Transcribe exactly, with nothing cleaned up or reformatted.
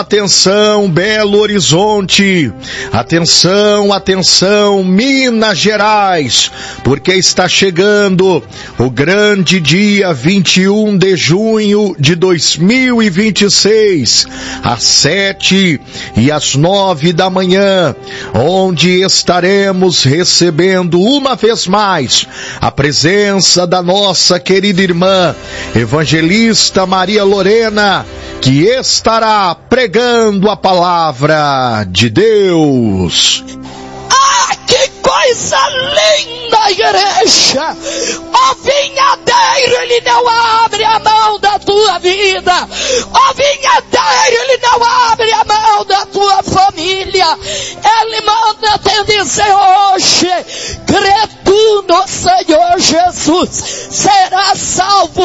Atenção, Belo Horizonte, atenção, atenção, Minas Gerais, porque está chegando o grande dia vinte e um de junho de dois mil e vinte e seis, às sete e às nove da manhã, onde estaremos recebendo uma vez mais a presença da nossa querida irmã, evangelista Maria Lorena, que estará pregando a palavra de Deus. Ah, que coisa linda, igreja! O vinhadeiro, ele não abre a mão da tua vida. O vinhadeiro, ele não abre a mão da tua família. Ele manda te dizer hoje, crê tu no Senhor Jesus, será salvo.